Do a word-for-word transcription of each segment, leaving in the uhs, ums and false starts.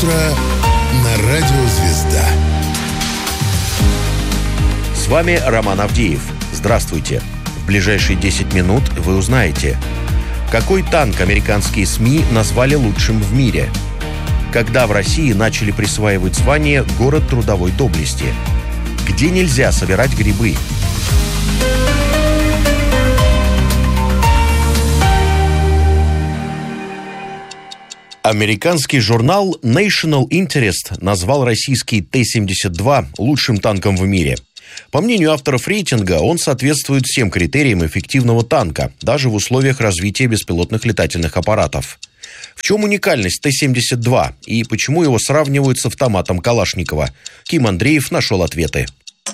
утро на радио «Звезда». С вами Роман Авдеев. Здравствуйте. В ближайшие десять минут вы узнаете, какой танк американские СМИ назвали лучшим в мире, когда в России начали присваивать звание «Город трудовой доблести», где нельзя собирать грибы. Американский журнал National Interest назвал российский Т семьдесят два лучшим танком в мире. По мнению авторов рейтинга, он соответствует всем критериям эффективного танка, даже в условиях развития беспилотных летательных аппаратов. В чем уникальность Т семьдесят два и почему его сравнивают с автоматом Калашникова? Ким Андреев нашел ответы.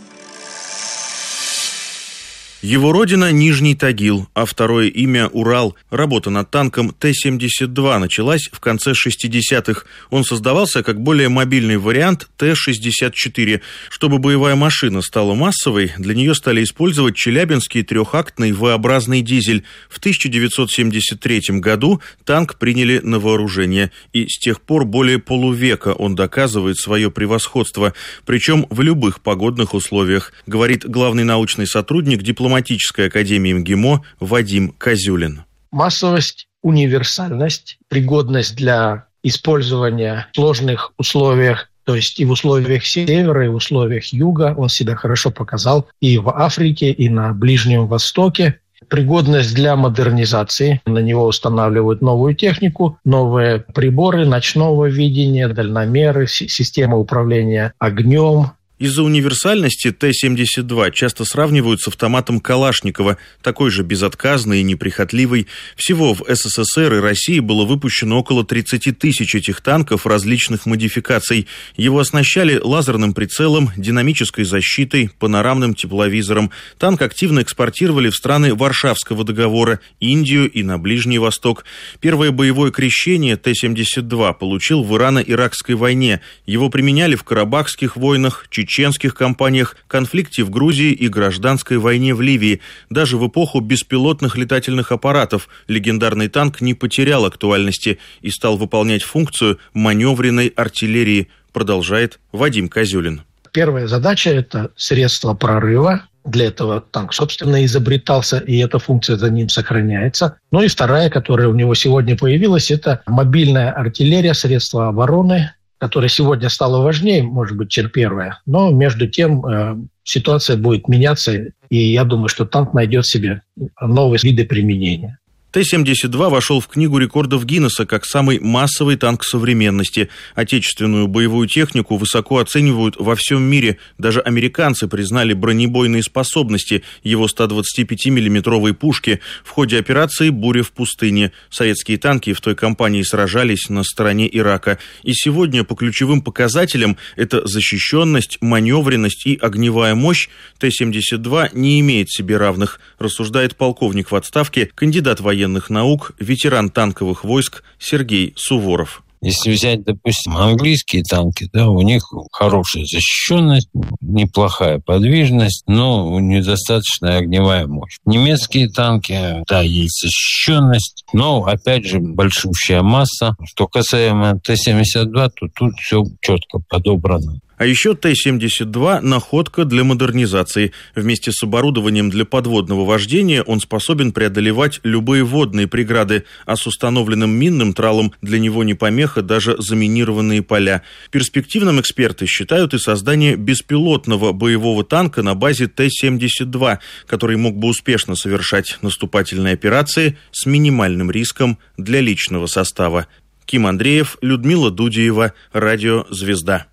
Его родина – Нижний Тагил, а второе имя – Урал. Работа над танком Т семьдесят два началась в конце шестидесятых. Он создавался как более мобильный вариант Т шестьдесят четыре. Чтобы боевая машина стала массовой, для нее стали использовать челябинский трехактный V-образный дизель. В тысяча девятьсот семьдесят третьем году танк приняли на вооружение, и с тех пор более полувека он доказывает свое превосходство, причем в любых погодных условиях, говорит главный научный сотрудник дипломатии Дипломатической академии МГИМО Вадим Козюлин. Массовость, универсальность, пригодность для использования в сложных условиях, то есть и в условиях севера, и в условиях юга. Он себя хорошо показал и в Африке, и на Ближнем Востоке. Пригодность для модернизации. На него устанавливают новую технику, новые приборы ночного видения, дальномеры, система управления огнем. Из-за универсальности Т семьдесят два часто сравнивают с автоматом Калашникова, такой же безотказный и неприхотливый. Всего в СССР и России было выпущено около тридцать тысяч этих танков различных модификаций. Его оснащали лазерным прицелом, динамической защитой, панорамным тепловизором. Танк активно экспортировали в страны Варшавского договора, Индию и на Ближний Восток. Первое боевое крещение Т семьдесят два получил в Ирано-Иракской войне. Его применяли в Карабахских войнах, чеченских кампаниях, конфликте в Грузии и гражданской войне в Ливии. Даже в эпоху беспилотных летательных аппаратов легендарный танк не потерял актуальности и стал выполнять функцию маневренной артиллерии, продолжает Вадим Козюлин. Первая задача – это средство прорыва. Для этого танк, собственно, изобретался, и эта функция за ним сохраняется. Ну и вторая, которая у него сегодня появилась, это мобильная артиллерия, средства обороны, которая сегодня стала важнее, может быть, чем первая. Но между тем э, ситуация будет меняться, и я думаю, что танк найдет себе новые виды применения. Т семьдесят два вошел в Книгу рекордов Гиннесса как самый массовый танк современности. Отечественную боевую технику высоко оценивают во всем мире. Даже американцы признали бронебойные способности его ста двадцатипятимиллиметровой пушки в ходе операции «Буря в пустыне». Советские танки в той кампании сражались на стороне Ирака. И сегодня по ключевым показателям это защищенность, маневренность и огневая мощь Т семьдесят два не имеет себе равных, рассуждает полковник в отставке, кандидат военных наук, ветеран танковых войск Сергей Суворов. Если взять, допустим, английские танки, да, у них хорошая защищенность, неплохая подвижность, но недостаточная огневая мощь. Немецкие танки, да, есть защищенность, но, опять же, большущая масса. Что касаемо Т семьдесят два, то тут все четко подобрано. А еще Т семьдесят два – находка для модернизации. Вместе с оборудованием для подводного вождения он способен преодолевать любые водные преграды, а с установленным минным тралом для него не помеха даже заминированные поля. Перспективным эксперты считают и создание беспилотного боевого танка на базе Т семьдесят два, который мог бы успешно совершать наступательные операции с минимальным риском для личного состава. Ким Андреев, Людмила Дудеева, Радио «Звезда».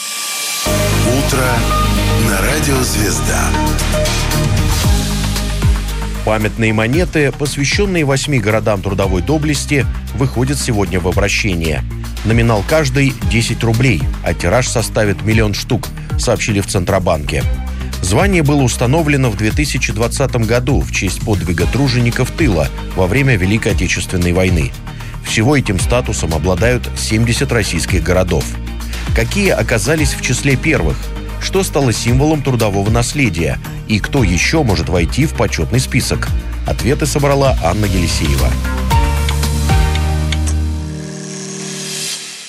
Утро на радио «Звезда». Памятные монеты, посвященные восьми городам трудовой доблести, выходят сегодня в обращение. Номинал каждой – десять рублей, а тираж составит миллион штук, сообщили в Центробанке. Звание было установлено в две тысячи двадцатом году в честь подвига тружеников тыла во время Великой Отечественной войны. Всего этим статусом обладают семьдесят российских городов. Какие оказались в числе первых? Что стало символом трудового наследия? И кто еще может войти в почетный список? Ответы собрала Анна Елисеева.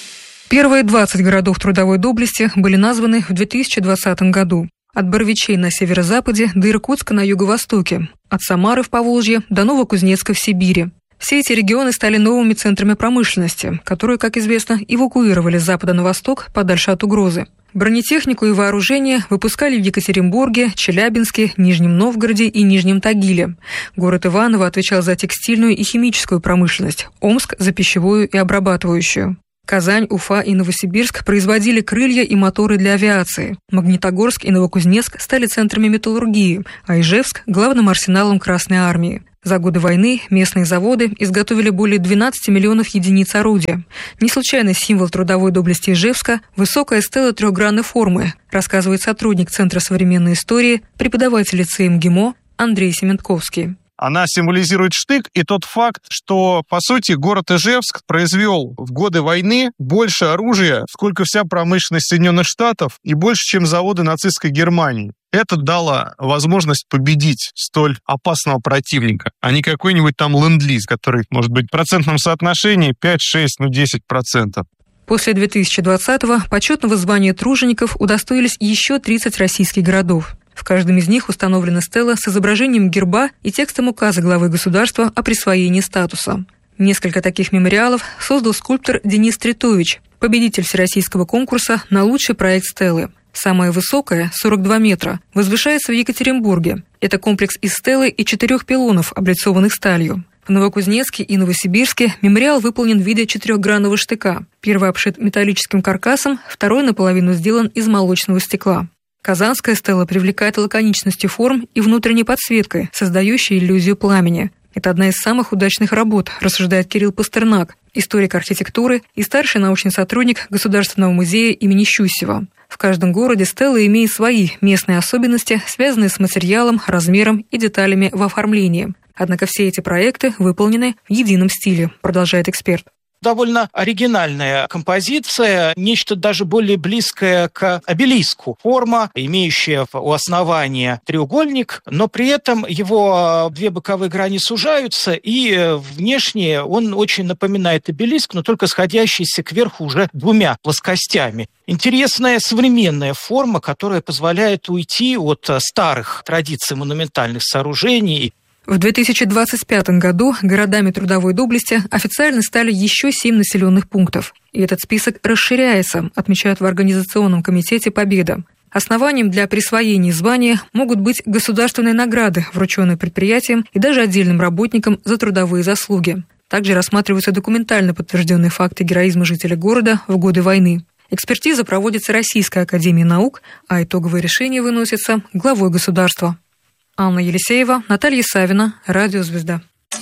Первые двадцать городов трудовой доблести были названы в две тысячи двадцатом году. От Боровичей на северо-западе до Иркутска на юго-востоке, от Самары в Поволжье до Новокузнецка в Сибири. Все эти регионы стали новыми центрами промышленности, которые, как известно, эвакуировали с запада на восток подальше от угрозы. Бронетехнику и вооружение выпускали в Екатеринбурге, Челябинске, Нижнем Новгороде и Нижнем Тагиле. Город Иваново отвечал за текстильную и химическую промышленность, Омск – за пищевую и обрабатывающую. Казань, Уфа и Новосибирск производили крылья и моторы для авиации. Магнитогорск и Новокузнецк стали центрами металлургии, а Ижевск – главным арсеналом Красной Армии. За годы войны местные заводы изготовили более двенадцати миллионов единиц орудия. Не случайно символ трудовой доблести Ижевска – высокая стела трехгранной формы, рассказывает сотрудник Центра современной истории, преподаватель лицея МГИМО Андрей Сементковский. Она символизирует штык и тот факт, что, по сути, город Ижевск произвел в годы войны больше оружия, сколько вся промышленность Соединенных Штатов, и больше, чем заводы нацистской Германии. Это дало возможность победить столь опасного противника, а не какой-нибудь там ленд-лиз, который может быть в процентном соотношении пять, шесть, ну десять процентов. После две тысячи двадцатого почетного звания тружеников удостоились еще тридцать российских городов. В каждом из них установлена стела с изображением герба и текстом указа главы государства о присвоении статуса. Несколько таких мемориалов создал скульптор Денис Тритович, победитель всероссийского конкурса на лучший проект стелы. Самая высокая, сорок два метра, возвышается в Екатеринбурге. Это комплекс из стелы и четырех пилонов, облицованных сталью. В Новокузнецке и Новосибирске мемориал выполнен в виде четырехгранного штыка. Первый обшит металлическим каркасом, второй наполовину сделан из молочного стекла. Казанская стела привлекает лаконичностью форм и внутренней подсветкой, создающей иллюзию пламени. Это одна из самых удачных работ, рассуждает Кирилл Пастернак, историк архитектуры и старший научный сотрудник Государственного музея имени Щусева. В каждом городе стела имеет свои местные особенности, связанные с материалом, размером и деталями в оформлении. Однако все эти проекты выполнены в едином стиле, продолжает эксперт. Довольно оригинальная композиция, нечто даже более близкое к обелиску. Форма, имеющая у основания треугольник, но при этом его две боковые грани сужаются, и внешне он очень напоминает обелиск, но только сходящийся кверху уже двумя плоскостями. Интересная современная форма, которая позволяет уйти от старых традиций монументальных сооружений. В две тысячи двадцать пятом году городами трудовой доблести официально стали еще семь населенных пунктов. И этот список расширяется, отмечают в Организационном комитете «Победа». Основанием для присвоения звания могут быть государственные награды, врученные предприятиям и даже отдельным работникам за трудовые заслуги. Также рассматриваются документально подтвержденные факты героизма жителей города в годы войны. Экспертиза проводится Российской академией наук, а итоговое решение выносится главой государства. Анна Елисеева, Наталья Савина, Радио «Звезда».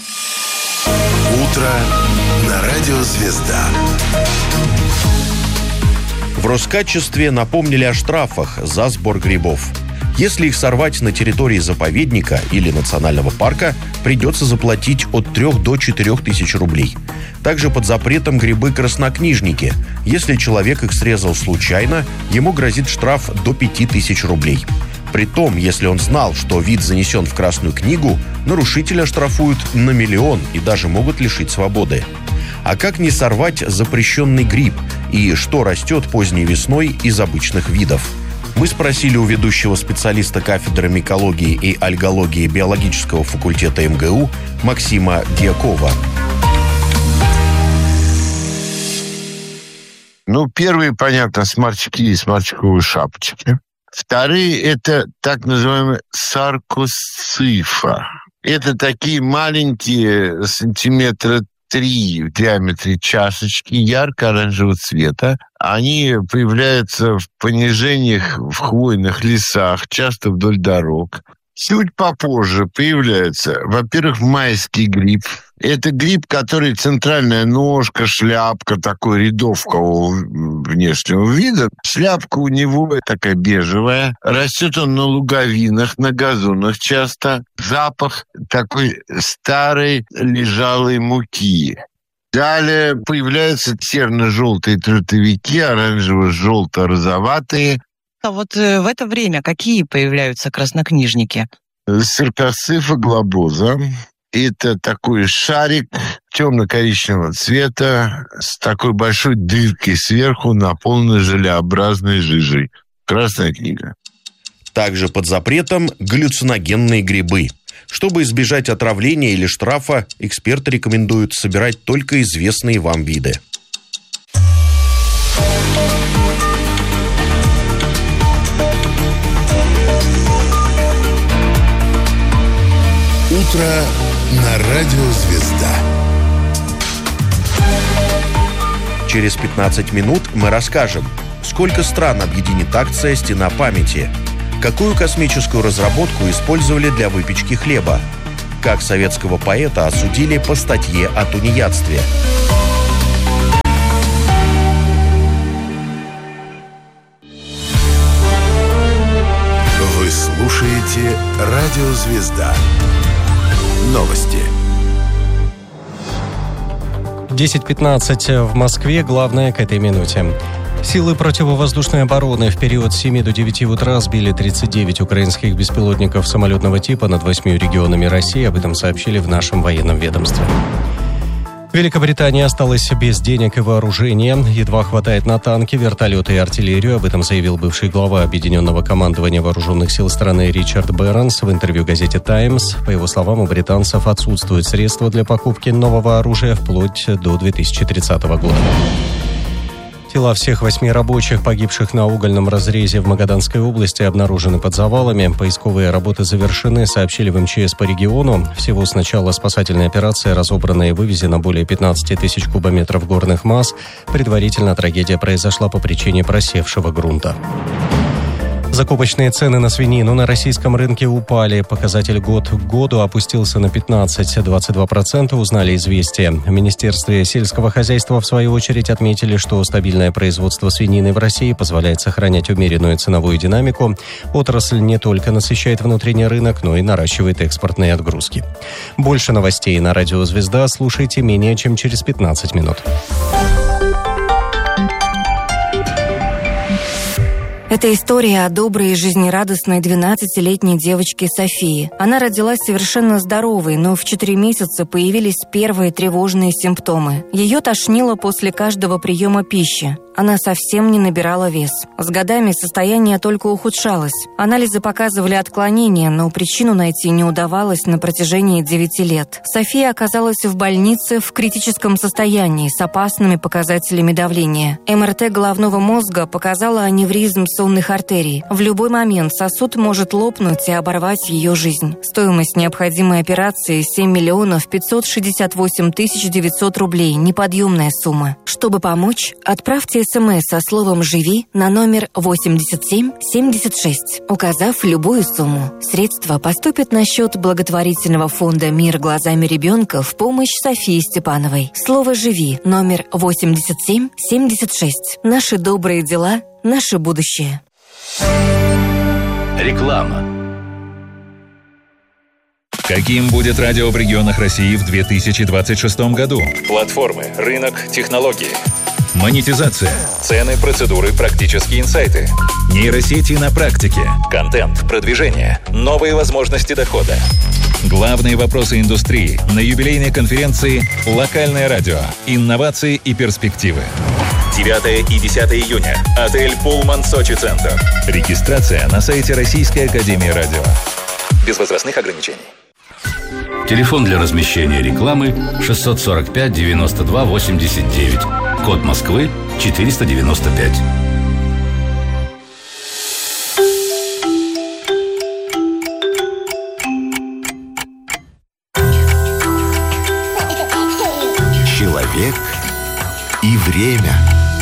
Утро на Радио «Звезда». В Роскачестве напомнили о штрафах за сбор грибов. Если их сорвать на территории заповедника или национального парка, придется заплатить от трёх до четырёх тысяч рублей. Также под запретом грибы краснокнижники. Если человек их срезал случайно, ему грозит штраф до пяти тысяч рублей. Притом, если он знал, что вид занесен в Красную книгу, нарушителя штрафуют на миллион и даже могут лишить свободы. А как не сорвать запрещенный гриб? И что растет поздней весной из обычных видов? Мы спросили у ведущего специалиста кафедры микологии и альгологии биологического факультета эм гэ у Максима Дьякова. Ну, первые, понятно, сморчки и сморчковые шапочки. Вторые – это так называемые саркосцифа. Это такие маленькие, сантиметра три в диаметре чашечки ярко-оранжевого цвета. Они появляются в понижениях в хвойных лесах, часто вдоль дорог. Чуть попозже появляется, во-первых, майский гриб. Это гриб, который центральная ножка, шляпка, такой рядовкового внешнего вида. Шляпка у него такая бежевая. Растет он на луговинах, на газонах часто. Запах такой старой лежалой муки. Далее появляются терно-желтые трутовики, оранжево-желто-розоватые. А вот в это время какие появляются краснокнижники? Саркосцифа глобоза. Это такой шарик темно-коричневого цвета с такой большой дыркой сверху, наполненной желеобразной жижей. Красная книга. Также под запретом галлюциногенные грибы. Чтобы избежать отравления или штрафа, эксперты рекомендуют собирать только известные вам виды. Утро на радио «Звезда». Через пятнадцать минут мы расскажем, сколько стран объединит акция «Стена памяти», какую космическую разработку использовали для выпечки хлеба, как советского поэта осудили по статье о тунеядстве. Вы слушаете радио «Звезда». Новости. десять пятнадцать в Москве. Главное к этой минуте. Силы противовоздушной обороны в период с семи до девяти утра сбили тридцать девять украинских беспилотников самолетного типа над восьмью регионами России. Об этом сообщили в нашем военном ведомстве. Великобритания осталась без денег и вооружения. Едва хватает на танки, вертолеты и артиллерию. Об этом заявил бывший глава Объединенного командования вооруженных сил страны Ричард Бэрнс в интервью газете «Таймс». По его словам, у британцев отсутствуют средства для покупки нового оружия вплоть до две тысячи тридцатого года. Тела всех восьми рабочих, погибших на угольном разрезе в Магаданской области, обнаружены под завалами. Поисковые работы завершены, сообщили в эм че эс по региону. Всего с начала спасательной операции разобрано и вывезено более пятнадцать тысяч кубометров горных масс. Предварительно трагедия произошла по причине просевшего грунта. Закупочные цены на свинину на российском рынке упали. Показатель год к году опустился на пятнадцать - двадцать два процента, узнали «Известия». В Министерстве сельского хозяйства, в свою очередь, отметили, что стабильное производство свинины в России позволяет сохранять умеренную ценовую динамику. Отрасль не только насыщает внутренний рынок, но и наращивает экспортные отгрузки. Больше новостей на радио «Звезда» слушайте менее чем через пятнадцать минут. Это история о доброй и жизнерадостной двенадцатилетней девочке Софии. Она родилась совершенно здоровой, но в четыре месяца появились первые тревожные симптомы. Ее тошнило после каждого приема пищи. Она совсем не набирала вес. С годами состояние только ухудшалось. Анализы показывали отклонения, но причину найти не удавалось на протяжении девяти лет. София оказалась в больнице в критическом состоянии с опасными показателями давления. эм эр тэ головного мозга показала аневризм сонных артерий. В любой момент сосуд может лопнуть и оборвать ее жизнь. Стоимость необходимой операции – семь миллионов пятьсот шестьдесят восемь тысяч девятьсот рублей. Неподъемная сумма. Чтобы помочь, отправьте СМС со словом «Живи» на номер восемьдесят семь семьдесят шесть, указав любую сумму. Средства поступят на счет благотворительного фонда «Мир глазами ребенка» в помощь Софии Степановой. Слово «Живи» номер восемьдесят семь семьдесят шесть. Наши добрые дела, наше будущее. Реклама. Каким будет радио в регионах России в две тысячи двадцать шестом году? Платформы, рынок, технологии. Монетизация, цены, процедуры, практические инсайты. Нейросети на практике, контент, продвижение, новые возможности дохода. Главные вопросы индустрии на юбилейной конференции «Локальное радио. Инновации и перспективы». девятого и десятого июня. Отель «Пулман Сочи Центр». Регистрация на сайте Российской академии радио. Без возрастных ограничений. Телефон для размещения рекламы шестьсот сорок пять девяносто два восемьдесят девять. Код Москвы четыреста девяносто пять. Человек и время.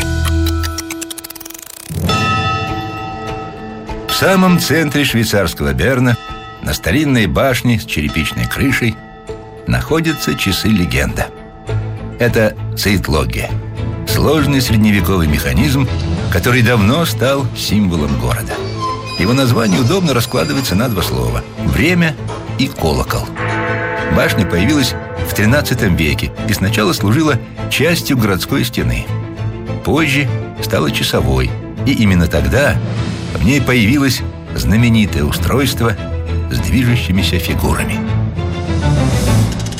В самом центре швейцарского Берна, на старинной башне с черепичной крышей, находятся часы-легенда. Это Zeitlogge. Сложный средневековый механизм, который давно стал символом города. Его название удобно раскладывается на два слова – время и колокол. Башня появилась в тринадцатом веке и сначала служила частью городской стены. Позже стала часовой, и именно тогда в ней появилось знаменитое устройство с движущимися фигурами.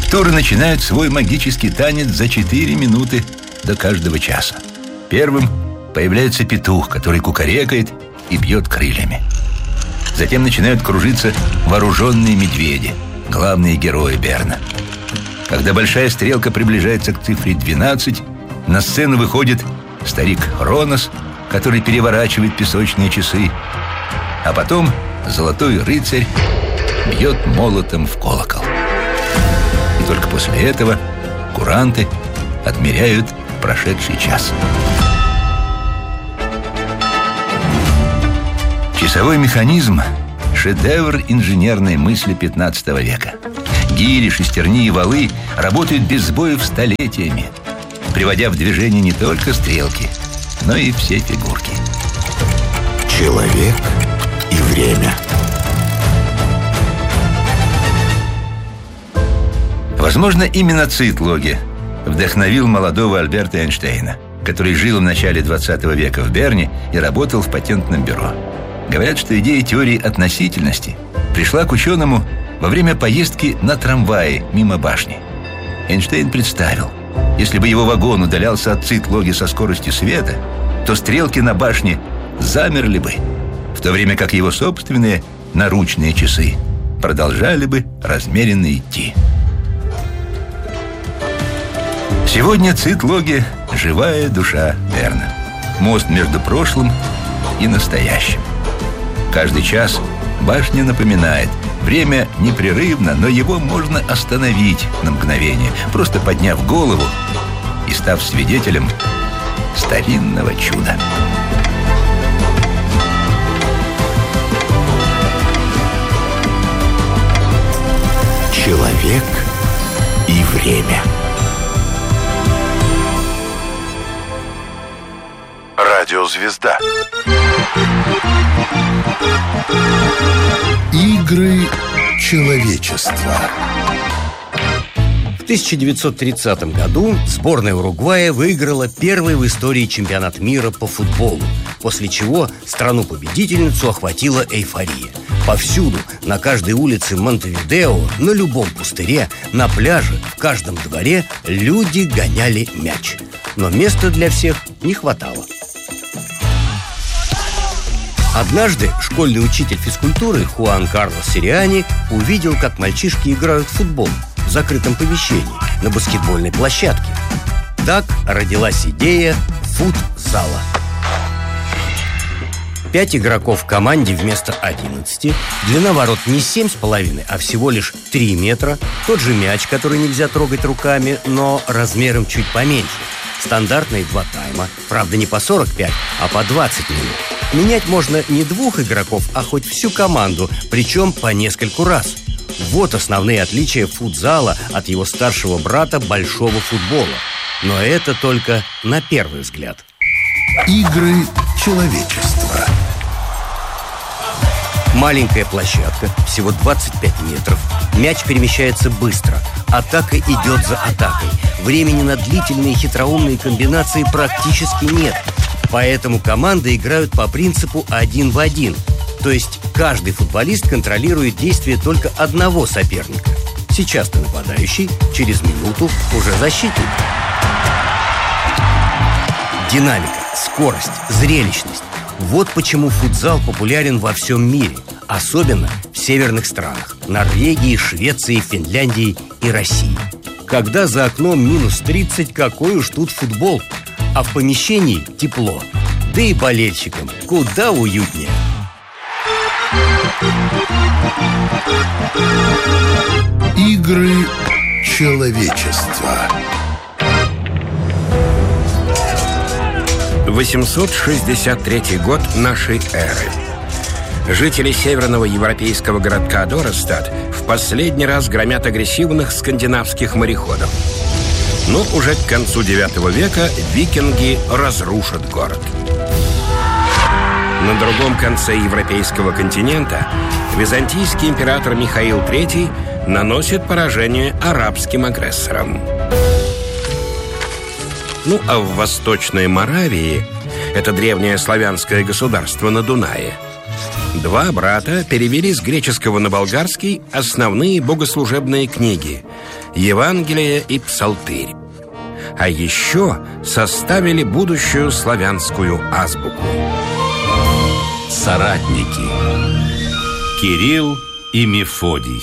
Туры начинают свой магический танец за четыре минуты до каждого часа. Первым появляется петух, который кукарекает и бьет крыльями. Затем начинают кружиться вооруженные медведи, главные герои Берна. Когда большая стрелка приближается к цифре двенадцать, на сцену выходит старик Хронос, который переворачивает песочные часы. А потом золотой рыцарь бьет молотом в колокол. И только после этого куранты отмеряют прошедший час. Часовой механизм – шедевр инженерной мысли пятнадцатого века. Гири, шестерни и валы работают без сбоев столетиями, приводя в движение не только стрелки, но и все фигурки. Человек и время. Возможно, именно Цейтлоге вдохновил молодого Альберта Эйнштейна, который жил в начале двадцатого века в Берне и работал в патентном бюро. Говорят, что идея теории относительности пришла к ученому во время поездки на трамвае мимо башни. Эйнштейн представил, если бы его вагон удалялся от Цейтлоге со скоростью света, то стрелки на башне замерли бы, в то время как его собственные наручные часы продолжали бы размеренно идти. Сегодня Цейтлоге – живая душа Берна. Мост между прошлым и настоящим. Каждый час башня напоминает: время непрерывно, но его можно остановить на мгновение, просто подняв голову и став свидетелем старинного чуда. Человек и время. Радиозвезда. Игры человечества. В тысяча девятьсот тридцатом году сборная Уругвая выиграла первый в истории чемпионат мира по футболу, после чего страну-победительницу охватила эйфория. Повсюду, на каждой улице Монтевидео, на любом пустыре, на пляже, в каждом дворе люди гоняли мяч. Но места для всех не хватало. Однажды школьный учитель физкультуры Хуан Карлос Сириани увидел, как мальчишки играют в футбол в закрытом помещении на баскетбольной площадке. Так родилась идея футзала. Пять игроков в команде вместо одиннадцати, длина ворот не семь с половиной, а всего лишь три метра, тот же мяч, который нельзя трогать руками, но размером чуть поменьше. Стандартные два тайма, правда не по сорок пять, а по двадцать минут. Менять можно не двух игроков, а хоть всю команду, причем по нескольку раз. Вот основные отличия футзала от его старшего брата большого футбола. Но это только на первый взгляд. Игры человечества. Маленькая площадка, всего двадцать пять метров. Мяч перемещается быстро. Атака идет за атакой. Времени на длительные хитроумные комбинации практически нет. Поэтому команды играют по принципу один в один. То есть каждый футболист контролирует действия только одного соперника. Сейчас ты нападающий, через минуту уже защитник. Динамика, скорость, зрелищность. Вот почему футзал популярен во всем мире. Особенно в северных странах – Норвегии, Швеции, Финляндии и России. Когда за окном минус тридцать, какой уж тут футбол. А в помещении тепло. Да и болельщикам куда уютнее. Игры человечества. восемьсот шестьдесят третий год нашей эры. Жители северного европейского городка Дорестад в последний раз громят агрессивных скандинавских мореходов. Но уже к концу девятого века викинги разрушат город. На другом конце европейского континента византийский император Михаил третий наносит поражение арабским агрессорам. Ну, а в Восточной Моравии, это древнее славянское государство на Дунае, Два брата перевели с греческого на болгарский основные богослужебные книги – Евангелие и Псалтырь. А еще составили будущую славянскую азбуку. Соратники. Кирилл и Мефодий.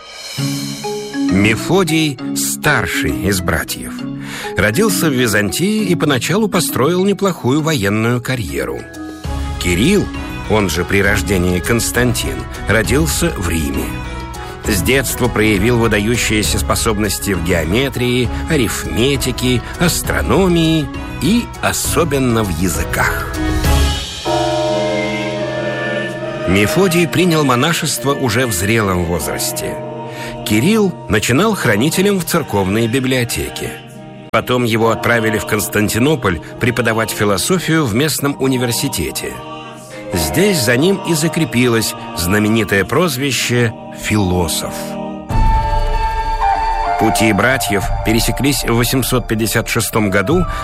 Мефодий – старший из братьев. Родился в Византии и поначалу построил неплохую военную карьеру. Кирилл, он же при рождении Константин, родился в Риме. С детства проявил выдающиеся способности в геометрии, арифметике, астрономии и особенно в языках. Мефодий принял монашество уже в зрелом возрасте. Кирилл начинал хранителем в церковной библиотеке. Потом его отправили в Константинополь преподавать философию в местном университете. Здесь за ним и закрепилось знаменитое прозвище «философ». Пути братьев пересеклись в восемьсот пятьдесят шестом году